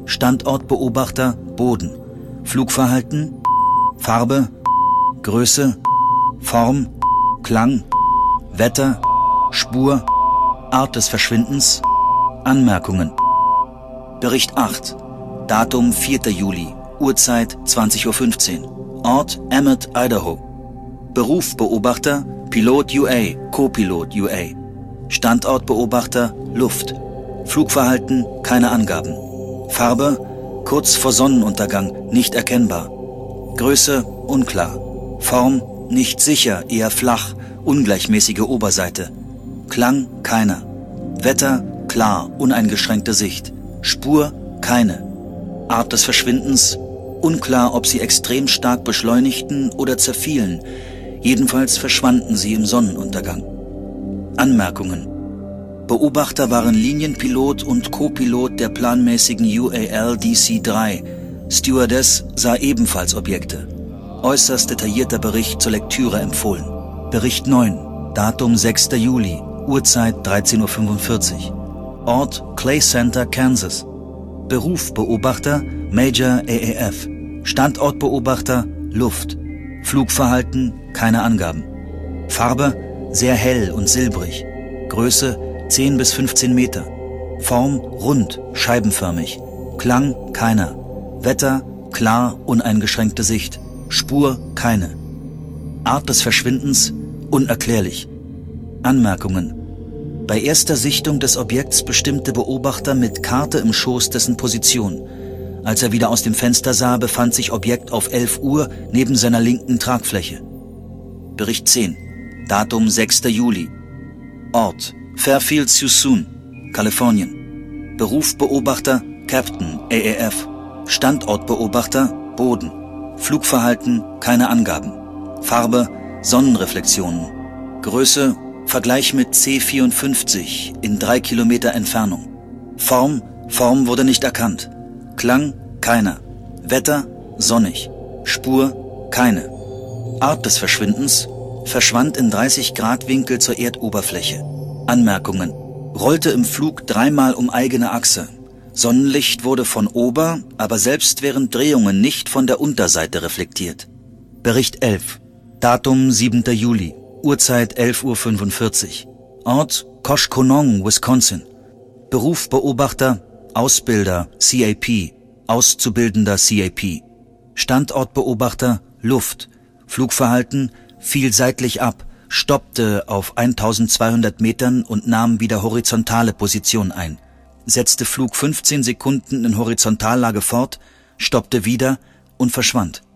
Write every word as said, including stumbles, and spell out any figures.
Standortbeobachter Boden. Flugverhalten, Farbe, Größe, Form, Klang, Wetter, Spur, Art des Verschwindens, Anmerkungen. Bericht acht. Datum vierter Juli, Uhrzeit zwanzig Uhr fünfzehn. Ort Emmett, Idaho. Beruf Beobachter, Pilot U A, Co-Pilot U A. Standortbeobachter Luft. Flugverhalten, keine Angaben. Farbe, kurz vor Sonnenuntergang, nicht erkennbar. Größe, unklar. Form, nicht sicher, eher flach, ungleichmäßige Oberseite. Klang, keiner. Wetter, klar, uneingeschränkte Sicht. Spur, keine. Art des Verschwindens, unklar, ob sie extrem stark beschleunigten oder zerfielen. Jedenfalls verschwanden sie im Sonnenuntergang. Anmerkungen. Beobachter waren Linienpilot und Co-Pilot der planmäßigen U A L D C drei. Stewardess sah ebenfalls Objekte. Äußerst detaillierter Bericht zur Lektüre empfohlen. Bericht neun. Datum sechster Juli. Uhrzeit dreizehn Uhr fünfundvierzig. Ort Clay Center, Kansas. Beruf Beobachter Major A A F. Standortbeobachter Luft. Flugverhalten keine Angaben. Farbe sehr hell und silbrig. Größe zehn bis fünfzehn Meter. Form rund, scheibenförmig. Klang keiner. Wetter klar, uneingeschränkte Sicht. Spur keine. Art des Verschwindens unerklärlich. Anmerkungen. Bei erster Sichtung des Objekts bestimmte Beobachter mit Karte im Schoß dessen Position. Als er wieder aus dem Fenster sah, befand sich Objekt auf elf Uhr neben seiner linken Tragfläche. Bericht zehn. Datum sechster Juli. Ort Fairfield, Suisun, Kalifornien. Beruf Beobachter Captain A A F. Standortbeobachter Boden. Flugverhalten keine Angaben. Farbe Sonnenreflexionen. Größe Vergleich mit C vierundfünfzig in drei Kilometer Entfernung. Form Form wurde nicht erkannt. Klang keiner. Wetter sonnig. Spur keine. Art des Verschwindens verschwand in dreißig Grad Winkel zur Erdoberfläche. Anmerkungen. Rollte im Flug dreimal um eigene Achse. Sonnenlicht wurde von Ober-, aber selbst während Drehungen nicht von der Unterseite reflektiert. Bericht elf. Datum siebter Juli. Uhrzeit elf Uhr fünfundvierzig. Ort Koshkonong, Wisconsin. Beruf Beobachter, Ausbilder, C A P, Auszubildender C A P. Standortbeobachter, Luft. Flugverhalten, fiel seitlich ab, stoppte auf eintausendzweihundert Metern und nahm wieder horizontale Position ein. Setzte Flug fünfzehn Sekunden in Horizontallage fort, stoppte wieder und verschwand.